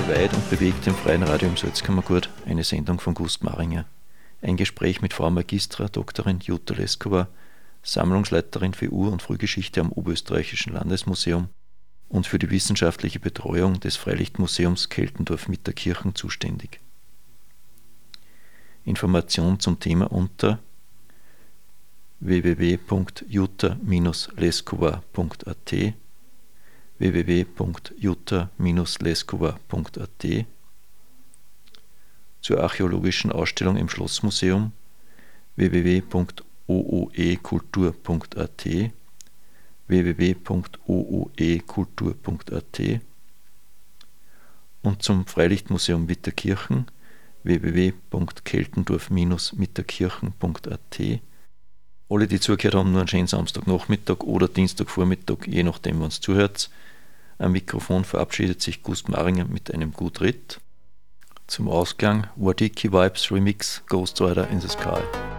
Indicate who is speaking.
Speaker 1: Weit und bewegt im Freien Radio im Salzkammergut, eine Sendung von Gust Maringer. Ein Gespräch mit Frau Magistra Dr. Jutta Leskowa, Sammlungsleiterin für Ur- und Frühgeschichte am Oberösterreichischen Landesmuseum und für die wissenschaftliche Betreuung des Freilichtmuseums Keltendorf-Mitterkirchen zuständig. Informationen zum Thema unter www.jutta-leskowa.at www.jutta-leskowa.at zur archäologischen Ausstellung im Schlossmuseum www.ooekultur.at www.ooekultur.at und zum Freilichtmuseum Mitterkirchen www.keltendorf-mitterkirchen.at. Alle, die zugehört haben, nur einen schönen Samstagnachmittag oder Dienstagvormittag, je nachdem, wann es zuhört. Am Mikrofon verabschiedet sich Gust Maringer mit einem Gut Ritt. Zum Ausklang Wardiki Vibes Remix Ghost Rider in the Sky.